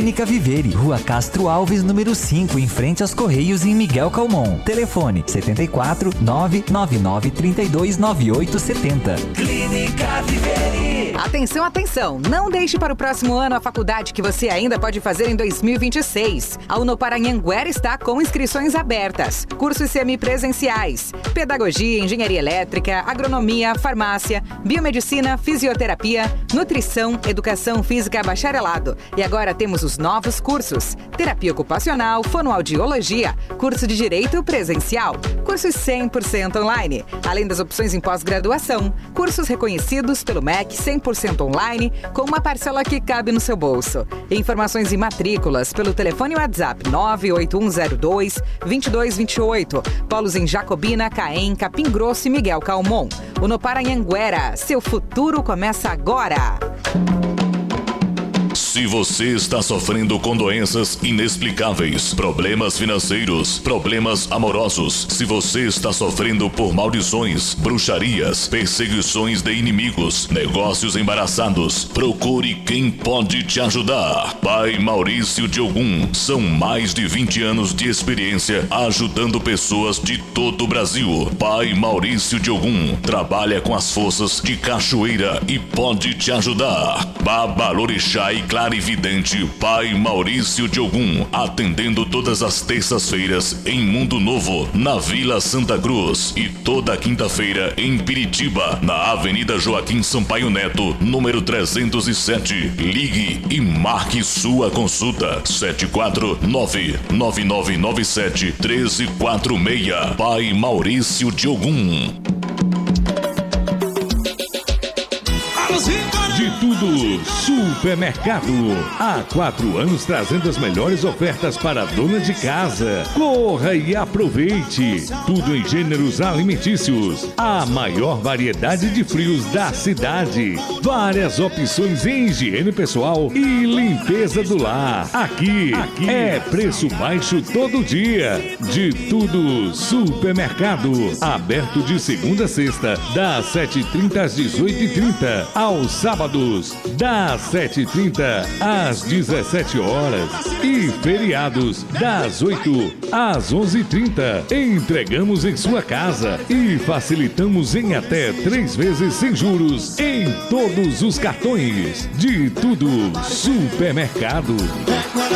Clínica Vivere, Rua Castro Alves, número 5, em frente aos Correios, em Miguel Calmon. Telefone 74 999 32 9870. Clínica Vivere. Atenção, atenção! Não deixe para o próximo ano a faculdade que você ainda pode fazer em 2026. A Unopar Anhanguera está com inscrições abertas. Cursos semipresenciais, pedagogia, engenharia elétrica, agronomia, farmácia, biomedicina, fisioterapia, nutrição, educação física, bacharelado. E agora temos os novos cursos: terapia ocupacional, fonoaudiologia, curso de direito presencial, cursos 100% online, além das opções em pós-graduação, cursos reconhecidos pelo MEC 100% online, com uma parcela que cabe no seu bolso. Informações e matrículas pelo telefone WhatsApp 98102-2228. Polos em Jacobina, Caém, Capim Grosso e Miguel Calmon. Unopar Anhanguera, seu futuro começa agora. Se você está sofrendo com doenças inexplicáveis, problemas financeiros, problemas amorosos, se você está sofrendo por maldições, bruxarias, perseguições de inimigos, negócios embaraçados, procure quem pode te ajudar. Pai Maurício de Ogum, são mais de 20 anos de experiência ajudando pessoas de todo o Brasil. Pai Maurício de Ogum trabalha com as forças de cachoeira e pode te ajudar. Babalorixá e clarividente Pai Maurício de Ogum, atendendo todas as terças-feiras em Mundo Novo, na Vila Santa Cruz, e toda quinta-feira em Piritiba, na Avenida Joaquim Sampaio Neto, número 307. Ligue e marque sua consulta. 749-9997-1346. Pai Maurício de Ogum. De tudo Supermercado. Há 4 anos trazendo as melhores ofertas para a dona de casa. Corra e aproveite. Tudo em gêneros alimentícios. A maior variedade de frios da cidade. Várias opções em higiene pessoal e limpeza do lar. Aqui é preço baixo todo dia. De tudo Supermercado. Aberto de segunda a sexta, das 7h30 às 18h30. Aos sábados, das 7h30 às 17 horas. E feriados, das 8 às 11h30. Entregamos em sua casa e facilitamos em até 3 vezes sem juros em todos os cartões. De tudo Supermercado.